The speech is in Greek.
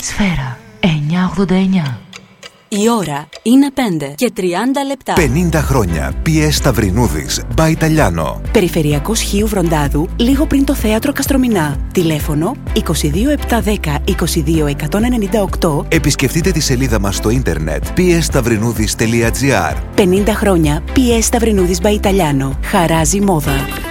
Σφαίρα 989. Η ώρα είναι 5 και 30 λεπτά. 50 χρόνια. PS Σταυρινούδης by Italiano. Περιφερειακός Χίου Βροντάδου, λίγο πριν το θέατρο Καστρομηνά. Τηλέφωνο 22710 22198. Επισκεφτείτε τη σελίδα μας στο ίντερνετ psstαυρινούδης.gr. 50 χρόνια PS Σταυρινούδης by Italiano. Χαράζει μόδα.